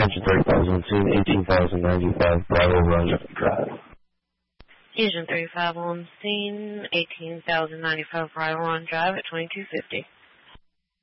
Agent 35 on scene, 18,095 Bravo Run Drive. Agent 35 on scene, 18,095 Bravo Run Drive at 2250.